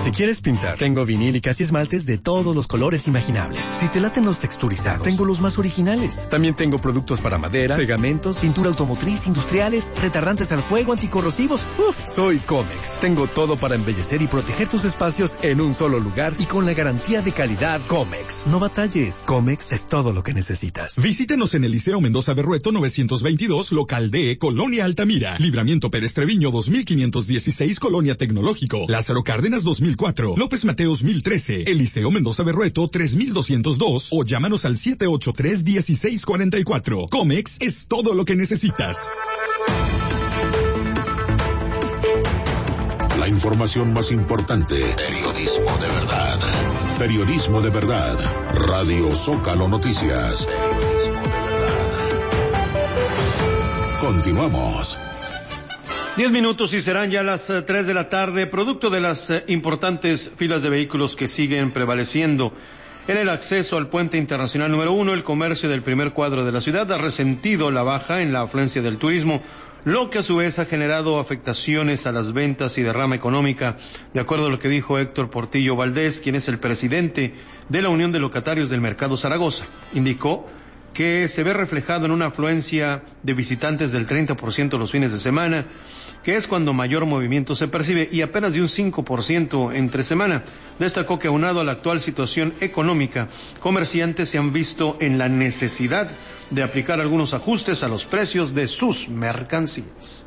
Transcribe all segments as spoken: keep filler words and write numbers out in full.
Si quieres pintar, tengo vinílicas y esmaltes de todos los colores imaginables. Si te laten los texturizados, tengo los más originales. También tengo productos para madera, pegamentos, pintura automotriz, industriales, retardantes al fuego, anticorrosivos. Uf, soy Comex. Tengo todo para embellecer y proteger tus espacios en un solo lugar y con la garantía de calidad Comex. No batalles. Comex es todo lo que necesitas. Visítenos en el Liceo Mendoza Berrueto novecientos veintidós, local D, Colonia Altamira. Libramiento Pérez Treviño dos mil quinientos dieciséis, Colonia Tecnológico. Lázaro Cárdenas dos mil cuatro. López Mateos mil trece. El Liceo Mendoza Berrueto tres mil doscientos dos. O llámanos al siete ocho tres, uno seis cuatro cuatro. Comex es todo lo que necesitas. La información más importante. Periodismo de verdad. Periodismo de verdad. Radio Zócalo Noticias. Continuamos. Diez minutos y serán ya las uh, tres de la tarde, producto de las uh, importantes filas de vehículos que siguen prevaleciendo en el acceso al puente internacional número uno. El comercio del primer cuadro de la ciudad ha resentido la baja en la afluencia del turismo, lo que a su vez ha generado afectaciones a las ventas y derrama económica, de acuerdo a lo que dijo Héctor Portillo Valdés, quien es el presidente de la Unión de Locatarios del Mercado Zaragoza. Indicó que se ve reflejado en una afluencia de visitantes del treinta por ciento los fines de semana, que es cuando mayor movimiento se percibe, y apenas de un cinco por ciento entre semana. Destacó que aunado a la actual situación económica, comerciantes se han visto en la necesidad de aplicar algunos ajustes a los precios de sus mercancías.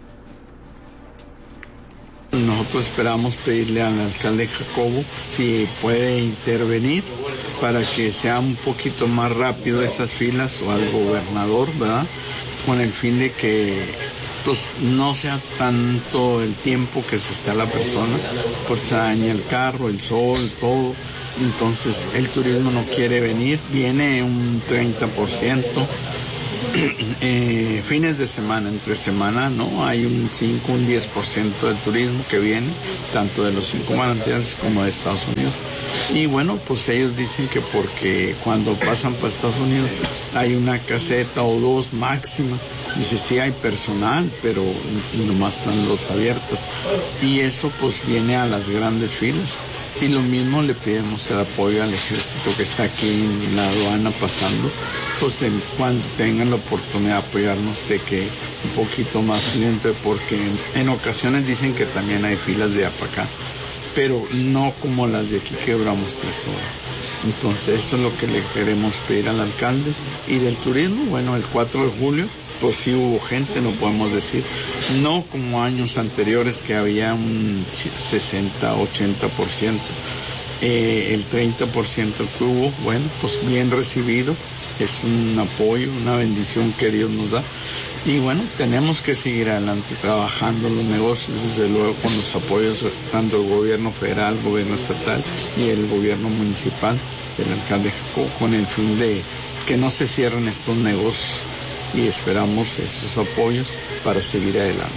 Nosotros esperamos pedirle al alcalde Jacobo si puede intervenir para que sea un poquito más rápido esas filas, o al gobernador, ¿verdad? Con el fin de que pues no sea tanto el tiempo que se está la persona, pues se daña el carro, el sol, todo. Entonces el turismo no quiere venir, viene un treinta por ciento. Eh, fines de semana, entre semana, ¿no? Hay un cinco, un diez por ciento del turismo que viene, tanto de los cinco manantiales como de Estados Unidos. Y bueno, pues ellos dicen que porque cuando pasan para Estados Unidos hay una caseta o dos máxima. Dice, sí hay personal, pero nomás están los abiertos. Y eso pues viene a las grandes filas. Y lo mismo le pedimos el apoyo al ejército que está aquí en la aduana pasando, pues en cuando tengan la oportunidad de apoyarnos, de que un poquito más lento, porque en, en ocasiones dicen que también hay filas de para acá, pero no como las de aquí que duramos tres horas. Entonces eso es lo que le queremos pedir al alcalde. Y del turismo, bueno, el cuatro de julio, pues sí hubo gente, no podemos decir, no como años anteriores que había un sesenta, ochenta por ciento, eh, el treinta por ciento que hubo, bueno, pues bien recibido, es un apoyo, una bendición que Dios nos da. Y bueno, tenemos que seguir adelante trabajando los negocios, desde luego con los apoyos tanto del gobierno federal, gobierno estatal y el gobierno municipal, del alcalde Jacobo, con el fin de que no se cierren estos negocios, y esperamos esos apoyos para seguir adelante.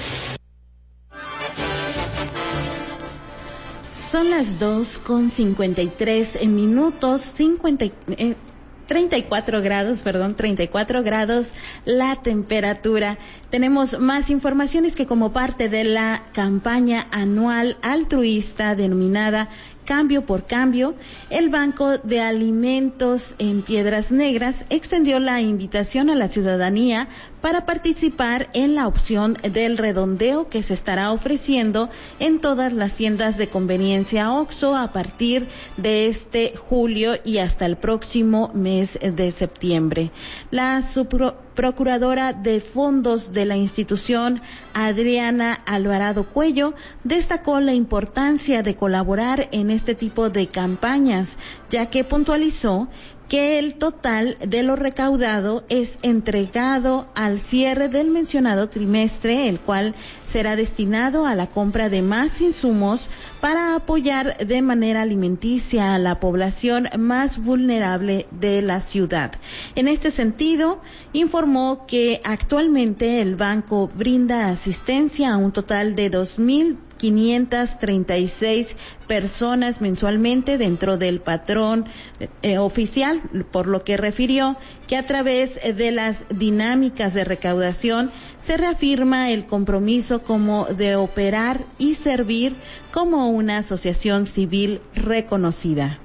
Son las dos con cincuenta y tres minutos, cincuenta, eh, treinta y cuatro grados, perdón, treinta y cuatro grados la temperatura. Tenemos más informaciones que como parte de la campaña anual altruista denominada Cambio por Cambio, el Banco de Alimentos en Piedras Negras extendió la invitación a la ciudadanía para participar en la opción del redondeo que se estará ofreciendo en todas las tiendas de conveniencia OXXO a partir de este julio y hasta el próximo mes de septiembre. La subprocuradora de fondos de la institución, Adriana Alvarado Cuello, destacó la importancia de colaborar en este tipo de campañas, ya que puntualizó que el total de lo recaudado es entregado al cierre del mencionado trimestre, el cual será destinado a la compra de más insumos para apoyar de manera alimenticia a la población más vulnerable de la ciudad. En este sentido, informó que actualmente el banco brinda asistencia a un total de dos mil quinientas treinta y seis personas mensualmente dentro del patrón eh, oficial, por lo que refirió que a través de las dinámicas de recaudación se reafirma el compromiso como de operar y servir como una asociación civil reconocida.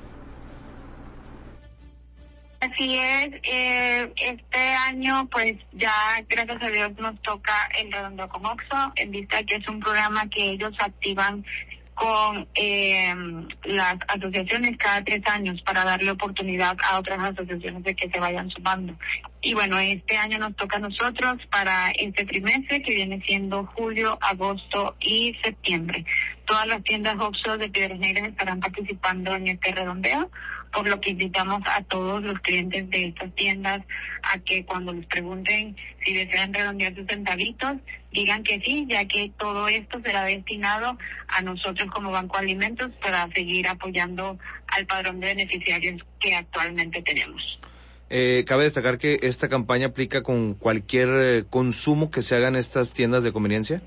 Así es, eh, este año pues ya gracias a Dios nos toca el redondeo con Oxxo, en vista que es un programa que ellos activan con eh, las asociaciones cada tres años para darle oportunidad a otras asociaciones de que se vayan sumando. Y bueno, este año nos toca a nosotros para este trimestre que viene siendo julio, agosto y septiembre. Todas las tiendas Oxxo de Piedras Negras estarán participando en este redondeo, por lo que invitamos a todos los clientes de estas tiendas a que cuando les pregunten si desean redondear sus centavitos, digan que sí, ya que todo esto será destinado a nosotros como Banco de Alimentos para seguir apoyando al padrón de beneficiarios que actualmente tenemos. Eh, cabe destacar que esta campaña aplica con cualquier eh, consumo que se haga en estas tiendas de conveniencia.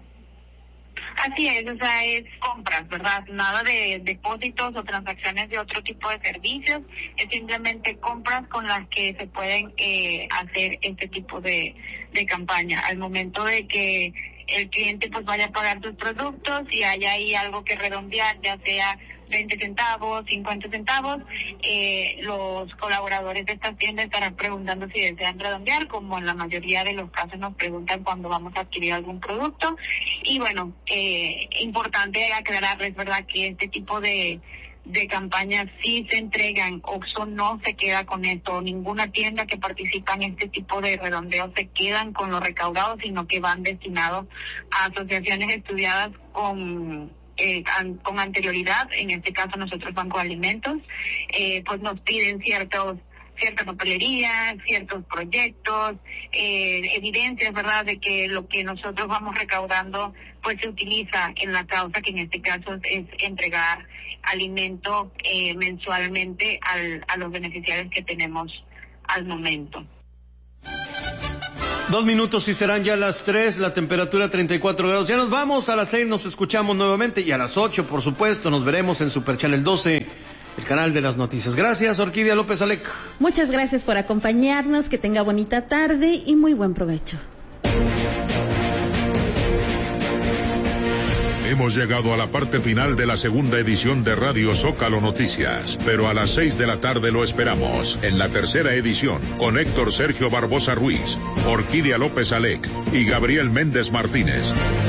Así es, o sea, es compras, ¿verdad? Nada de depósitos o transacciones de otro tipo de servicios, es simplemente compras con las que se pueden eh, hacer este tipo de, de campaña. Al momento de que el cliente pues vaya a pagar sus productos y haya ahí algo que redondear, ya sea veinte centavos, cincuenta centavos, eh, los colaboradores de estas tiendas estarán preguntando si desean redondear, como en la mayoría de los casos nos preguntan cuando vamos a adquirir algún producto. Y bueno, eh, importante aclararles, ¿verdad?, que este tipo de de campañas sí se entregan. Oxxo no se queda con esto, ninguna tienda que participa en este tipo de redondeos se quedan con los recaudados, sino que van destinados a asociaciones estudiadas con Eh, an, con anterioridad. En este caso nosotros Banco de Alimentos eh, pues nos piden ciertos cierta papelería, ciertos proyectos, eh, evidencias, verdad, de que lo que nosotros vamos recaudando pues se utiliza en la causa, que en este caso es entregar alimento eh, mensualmente al, a los beneficiarios que tenemos al momento. Dos minutos y serán ya las tres, la temperatura treinta y cuatro grados. Ya nos vamos, a las seis nos escuchamos nuevamente y a las ocho, por supuesto, nos veremos en Super Channel doce, el canal de las noticias. Gracias, Orquídea López Alec. Muchas gracias por acompañarnos, que tenga bonita tarde y muy buen provecho. Hemos llegado a la parte final de la segunda edición de Radio Zócalo Noticias, pero a las seis de la tarde lo esperamos en la tercera edición con Héctor Sergio Barbosa Ruiz, Orquídea López Alec y Gabriel Méndez Martínez.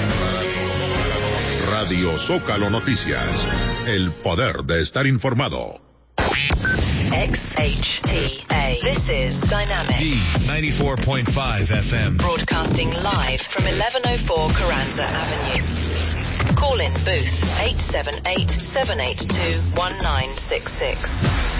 Radio Zócalo Noticias, el poder de estar informado. X H T A. This is Dynamic. D ninety-four point five F M. Broadcasting live from eleven oh four Carranza Avenue. Call in booth eight seven eight, seven eight two, one nine six six.